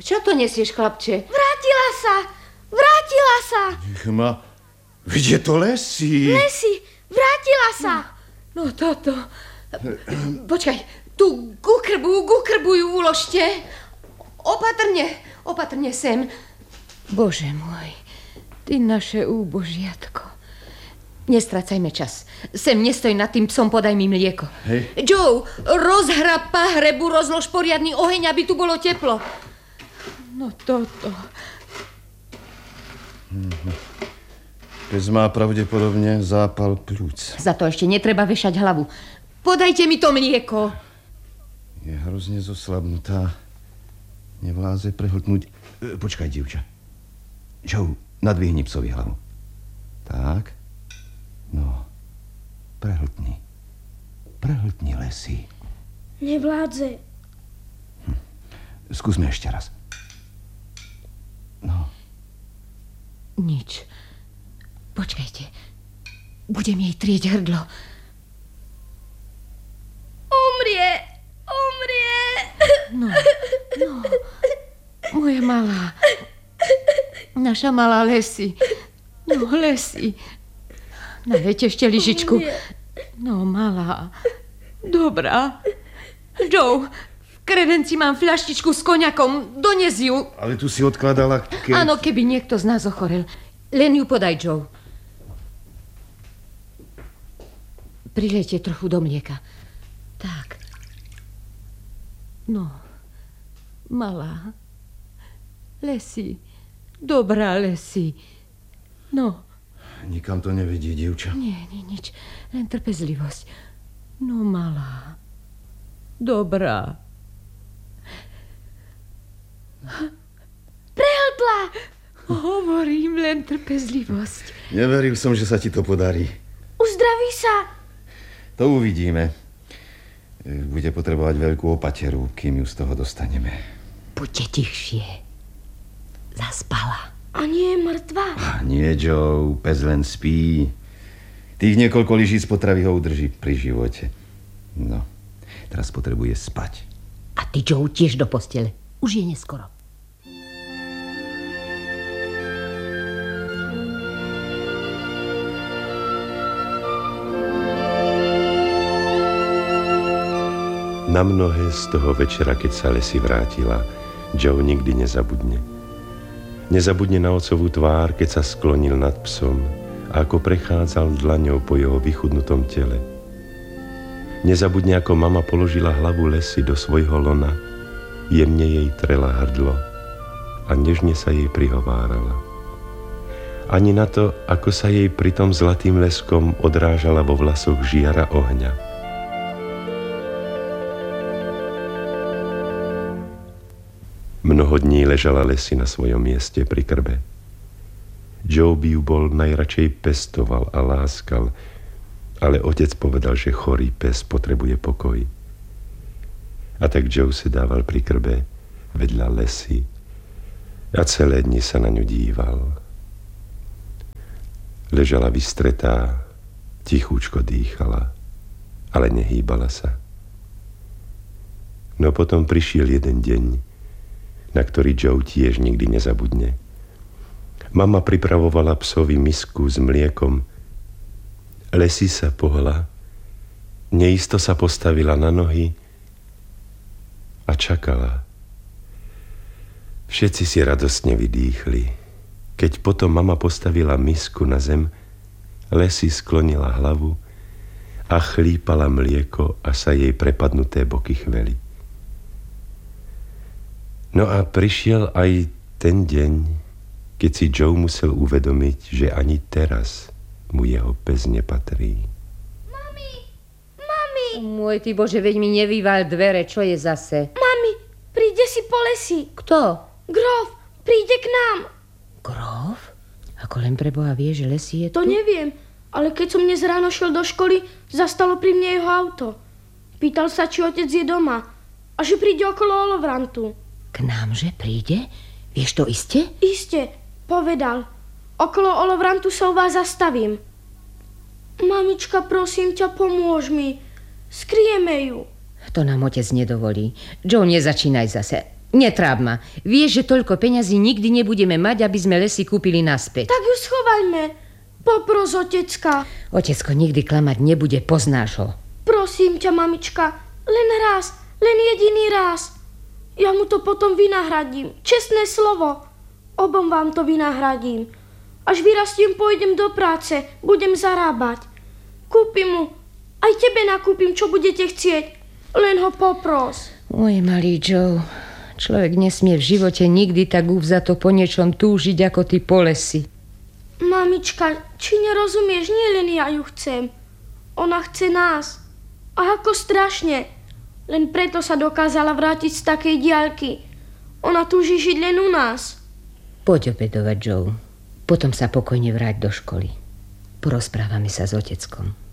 Čo to nesieš, chlapče? Vrátila sa! Vrátila sa! Chma, veď je to Lesy. Lesy, vrátila sa! No toto. Počkaj, tú gukrbu ju uložte. Opatrne sem. Bože môj, ty naše úbožiatko. Nestracajme čas. Sem nestoj nad tým psom, podaj mi mlieko. Hej. Joe, rozhrab pahrebu, rozlož poriadny oheň, aby tu bolo teplo. No toto. Pes má pravdepodobne zápal pľúc. Za to ešte netreba vešať hlavu. Podajte mi to mlieko. Je hrozne zoslabnutá. Nevláze prehltnúť. Počkaj, dievča. Joe, nadvihni psovi hlavu. Tak. No. Prehltni. Prehltni, Lesy. Nevládze. Skúsme ešte raz. No. Nič. Počkajte. Budem jej trieť hrdlo. Umrie. No. Moja malá. Naša malá Lesy. No, Lesy. Nalejte ešte lyžičku. No, malá. Dobrá. Joe, v kredenci mám fľaštičku s koniakom. Dones ju. Ale tu si odkladala, keď... Áno, keby niekto z nás ochorel. Len ju podaj, Joe. Prilejte trochu do mlieka. Tak. No, malá. Lesy. Dobrá, Lesy. No. Nikam to nevedie, dievča. Nie, nič. Len trpezlivosť. No, malá. Dobrá. Prehltla. Hovorím, len trpezlivosť. Neveril som, že sa ti to podarí. Uzdraví sa. To uvidíme. Bude potrebovať veľkú opateru, kým ju z toho dostaneme. Buďte tichšie. Zaspala. A nie je mŕtva. Nie, Joe, pes len spí. Tých niekoľko lyžíc potravy ho udrží pri živote. No, teraz potrebuje spať. A ty, Joe, tiež do postele. Už je neskoro. Na mnohé z toho večera, keď sa Lesy vrátila, Joe nikdy nezabudne. Nezabudne na otcovú tvár, keď sa sklonil nad psom a ako prechádzal dlaňou po jeho vychudnutom tele. Nezabudne, ako mama položila hlavu Lesy do svojho lona, jemne jej trela hrdlo a nežne sa jej prihovárala. Ani na to, ako sa jej pri tom zlatým leskom odrážala vo vlasoch žiara ohňa. Mnoho dní ležala Lesy na svojom mieste pri krbe. Joe by ju bol najradšej pestoval a láskal, ale otec povedal, že chorý pes potrebuje pokoj. A tak Joe si dával pri krbe vedľa Lesy a celé dni sa na ňu díval. Ležala vystretá, tichúčko dýchala, ale nehýbala sa. No potom prišiel jeden deň, na ktorý Joe tiež nikdy nezabudne. Mama pripravovala psovi misku s mliekom. Lesy sa pohla, neisto sa postavila na nohy a čakala. Všetci si radostne vydýchli. Keď potom mama postavila misku na zem, Lesy sklonila hlavu a chlípala mlieko, až sa jej prepadnuté boky chveli. No a prišiel aj ten deň, keď si Joe musel uvedomiť, že ani teraz mu jeho pes nepatrí. Mami! Môj ty Bože, veď mi nevýval dvere, čo je zase? Mami, príde si po Lesy. Kto? Grof, príde k nám. Grof? Ako len preboha vie, že Lesy je tu? To neviem, ale keď som dnes ráno šiel do školy, zastalo pri mne jeho auto. Pýtal sa, či otec je doma a že príde okolo Olovrantu. K nám, že príde? Vieš to iste? Iste, povedal. Okolo Olovrantu sa u vás zastavím. Mamička, prosím ťa, pomôž mi. Skryjeme ju. To nám otec nedovolí. Joe, nezačínaj zase. Netráp ma. Vieš, že toľko peňazí nikdy nebudeme mať, aby sme lesy kúpili naspäť. Tak ju schovajme. Popros, otecka. Otecko nikdy klamať nebude, poznáš ho. Prosím ťa, mamička, len raz, len jediný raz. Ja mu to potom vynahradím. Čestné slovo. Obom vám to vynahradím. Až vyrastiem, pôjdem do práce, budem zarábať. Kúpim mu, aj tebe nakúpim, čo budete chcieť. Len ho popros. Oj, malý Joe, človek nesmie v živote nikdy tak uvzato po niečom túžiť, ako ty po lesi. Mamička, či nerozumieš, nie len ja ju chcem. Ona chce nás. A ako strašne. Len preto sa dokázala vrátiť z takej diaľky. Ona túži žiť len u nás. Poď obedovať, Joe. Potom sa pokojne vráť do školy. Porozprávame sa s oteckom.